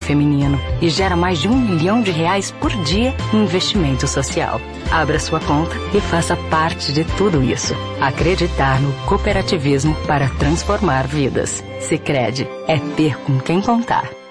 feminino e gera mais de R$ 1 milhão por dia em investimento social. Abra sua conta e faça parte de tudo isso. Acreditar no cooperativismo para transformar vidas. Sicredi é ter com quem contar.